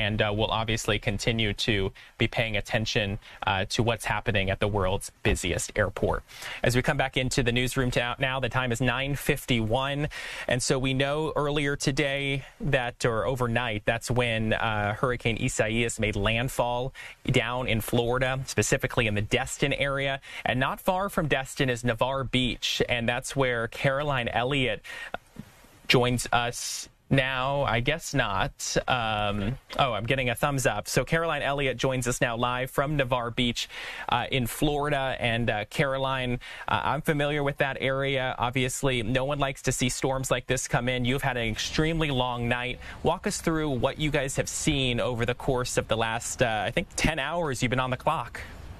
and we'll obviously continue to be paying attention to what's happening at the world's busiest airport. As we come back into the newsroom now, the time is 9:51, and so we know earlier today or overnight, that's when Hurricane Isaias made landfall down in Florida, specifically in the Destin area, and not far from Destin is Navarre Beach, and that's where Caroline Elliott joins us now. I guess not. I'm getting a thumbs up. So Caroline Elliott joins us now live from Navarre Beach in Florida. And Caroline, I'm familiar with that area. Obviously, no one likes to see storms like this come in. You've had an extremely long night. Walk us through what you guys have seen over the course of the last, I think, 10 hours you've been on the clock.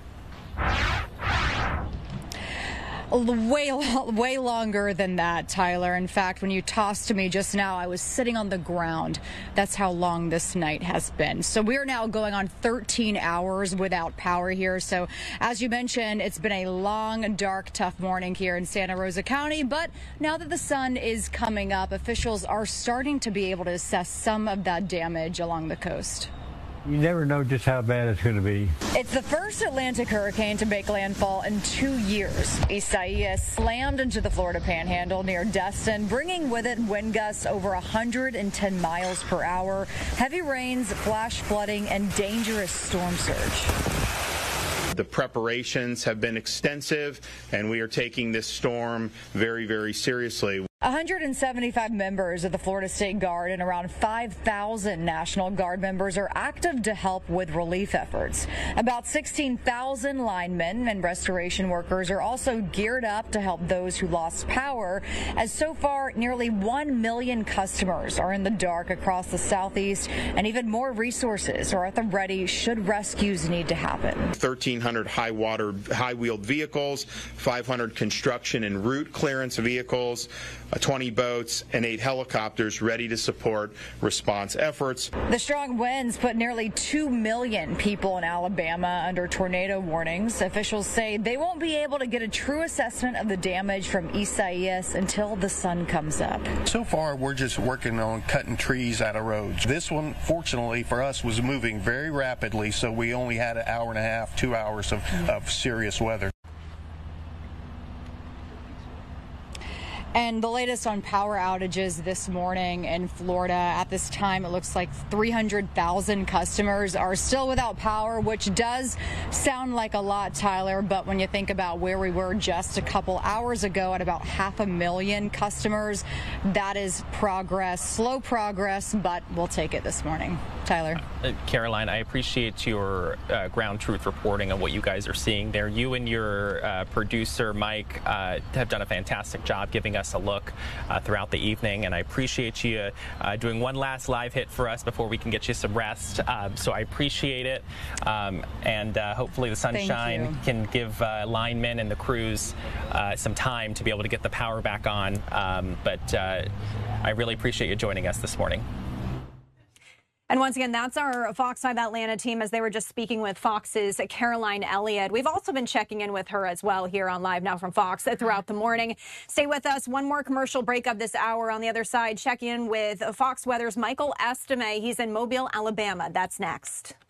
Way longer than that, Tyler. In fact, when you tossed to me just now, I was sitting on the ground. That's how long this night has been. So we're now going on 13 hours without power here. So as you mentioned, it's been a long, dark, tough morning here in Santa Rosa County. But now that the sun is coming up, officials are starting to be able to assess some of that damage along the coast. You never know just how bad it's going to be. It's the first Atlantic hurricane to make landfall in 2 years. Isaias slammed into the Florida Panhandle near Destin, bringing with it wind gusts over 110 miles per hour, heavy rains, flash flooding, and dangerous storm surge. The preparations have been extensive, and we are taking this storm very, very seriously. 175 members of the Florida State Guard and around 5,000 National Guard members are active to help with relief efforts. About 16,000 linemen and restoration workers are also geared up to help those who lost power, as so far nearly 1 million customers are in the dark across the southeast, and even more resources are at the ready should rescues need to happen. 1,300 high-wheeled vehicles, 500 construction and route clearance vehicles, 20 boats, and 8 helicopters ready to support response efforts. The strong winds put nearly 2 million people in Alabama under tornado warnings. Officials say they won't be able to get a true assessment of the damage from Isaias until the sun comes up. So far, we're just working on cutting trees out of roads. This one, fortunately for us, was moving very rapidly, so we only had an hour and a half, 2 hours of serious weather. And the latest on power outages this morning in Florida. At this time, it looks like 300,000 customers are still without power, which does sound like a lot, Tyler. But when you think about where we were just a couple hours ago at about 500,000 customers, that is progress, slow progress, but we'll take it this morning. Tyler. Caroline, I appreciate your ground truth reporting on what you guys are seeing there. You and your producer, Mike, have done a fantastic job giving us a look throughout the evening, and I appreciate you doing one last live hit for us before we can get you some rest. So I appreciate it, and hopefully the sunshine can give linemen and the crews some time to be able to get the power back on. But I really appreciate you joining us this morning. And once again, that's our Fox 5 Atlanta team as they were just speaking with Fox's Caroline Elliott. We've also been checking in with her as well here on Live Now from Fox throughout the morning. Stay with us. One more commercial break of this hour. On the other side, check in with Fox Weather's Michael Estime. He's in Mobile, Alabama. That's next.